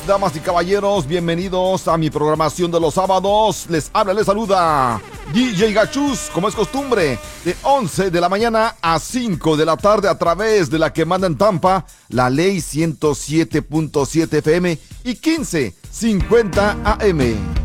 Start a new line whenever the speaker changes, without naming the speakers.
Damas y caballeros, bienvenidos a mi programación de los sábados. Les habla, les saluda DJ Gachus, como es costumbre, de 11 de la mañana a 5 de la tarde a través de la que manda en Tampa, la Ley 107.7 FM y 1550 AM.